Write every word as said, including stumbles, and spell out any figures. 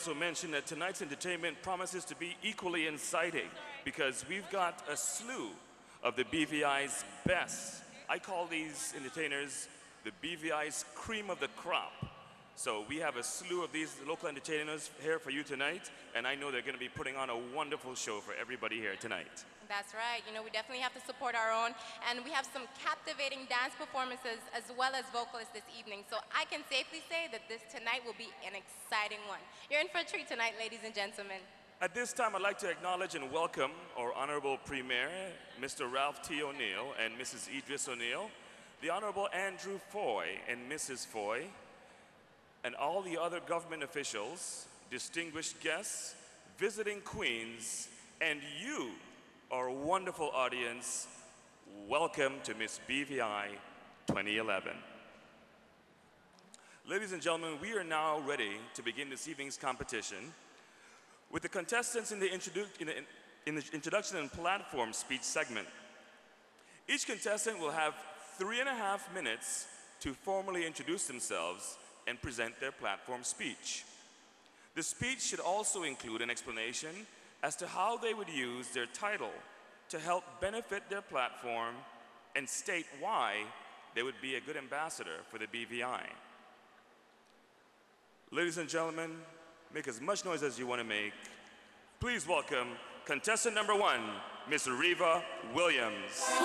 also mention that tonight's entertainment promises to be equally inciting because we've got a slew of the B V I's best. I call these entertainers the B V I's cream of the crop. So we have a slew of these local entertainers here for you tonight, and I know they're going to be putting on a wonderful show for everybody here tonight. That's right. You know, we definitely have to support our own, and we have some captivating dance performances as well as vocalists this evening. So I can safely say that this tonight will be an exciting one. You're in for a treat tonight, ladies and gentlemen. At this time, I'd like to acknowledge and welcome our Honorable Premier, Mister Ralph T. O'Neill and Missus Idris O'Neill, the Honorable Andrew Foy and Missus Foy, and all the other government officials, distinguished guests, visiting queens, and you, our wonderful audience. Welcome to Miss B V I twenty eleven. Ladies and gentlemen, we are now ready to begin this evening's competition with the contestants in the, introdu in the, in the introduction and platform speech segment. Each contestant will have three and a half minutes to formally introduce themselves and present their platform speech. The speech should also include an explanation as to how they would use their title to help benefit their platform and state why they would be a good ambassador for the B V I. Ladies and gentlemen, make as much noise as you want to make. Please welcome contestant number one, Miss Reva Williams.